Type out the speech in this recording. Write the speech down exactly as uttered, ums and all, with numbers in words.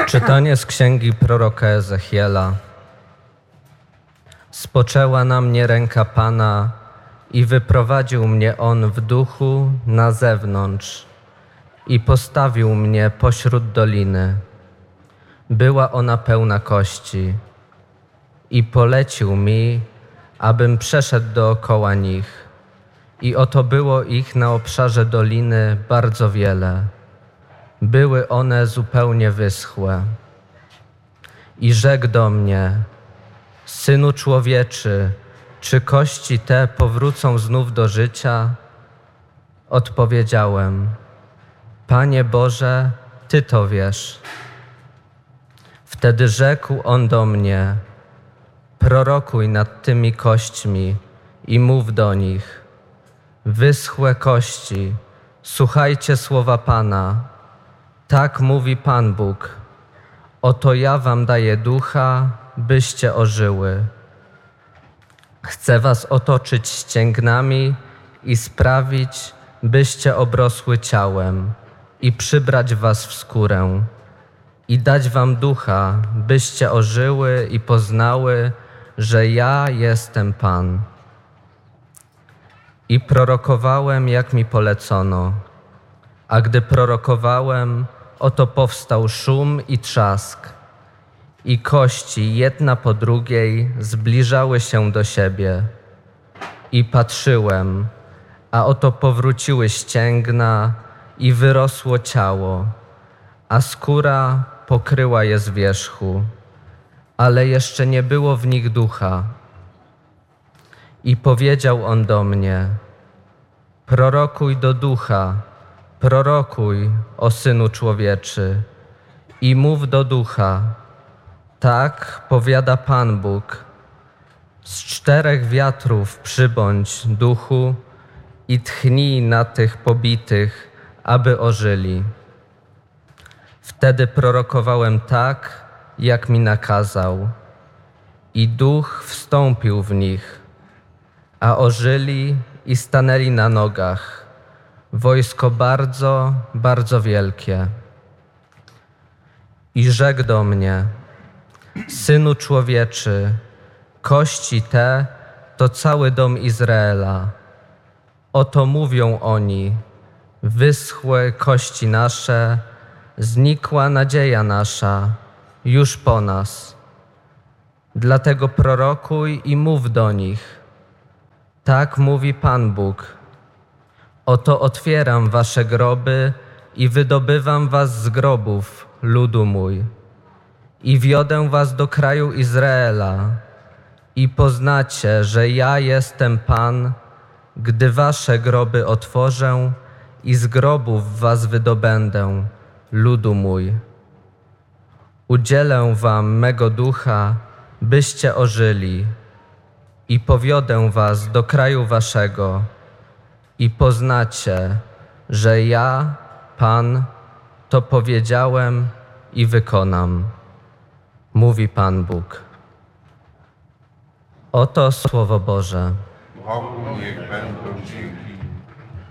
Czytanie z księgi proroka Ezechiela. Spoczęła na mnie ręka Pana i wyprowadził mnie On w duchu na zewnątrz i postawił mnie pośród doliny. Była ona pełna kości i polecił mi, abym przeszedł dookoła nich. I oto było ich na obszarze doliny bardzo wiele. Były one zupełnie wyschłe. I rzekł do mnie: Synu człowieczy, czy kości te powrócą znów do życia? Odpowiedziałem: Panie Boże, Ty to wiesz. Wtedy rzekł On do mnie: Prorokuj nad tymi kośćmi i mów do nich: Wyschłe kości, słuchajcie słowa Pana. Tak mówi Pan Bóg: Oto ja wam daję ducha, byście ożyły. Chcę was otoczyć ścięgnami i sprawić, byście obrosły ciałem i przybrać was w skórę i dać wam ducha, byście ożyły i poznały, że ja jestem Pan. I prorokowałem, jak mi polecono. A gdy prorokowałem, oto powstał szum i trzask, i kości jedna po drugiej zbliżały się do siebie. I patrzyłem, a oto powróciły ścięgna i wyrosło ciało, a skóra pokryła je z wierzchu, ale jeszcze nie było w nich ducha. I powiedział On do mnie: Prorokuj do ducha, prorokuj, o Synu człowieczy, i mów do ducha. Tak powiada Pan Bóg: z czterech wiatrów przybądź, duchu, i tchnij na tych pobitych, aby ożyli. Wtedy prorokowałem tak, jak mi nakazał, i duch wstąpił w nich, a ożyli i stanęli na nogach, wojsko bardzo, bardzo wielkie. I rzekł do mnie: Synu człowieczy, kości te to cały dom Izraela. Oto mówią oni: wyschłe kości nasze, znikła nadzieja nasza, już po nas. Dlatego prorokuj i mów do nich: tak mówi Pan Bóg: oto otwieram wasze groby i wydobywam was z grobów, ludu mój, i wiodę was do kraju Izraela, i poznacie, że ja jestem Pan, gdy wasze groby otworzę i z grobów was wydobędę, ludu mój. Udzielę wam mego ducha, byście ożyli, i powiodę was do kraju waszego, i poznacie, że ja, Pan, to powiedziałem i wykonam, mówi Pan Bóg. Oto Słowo Boże. Bogu niech będą dzięki.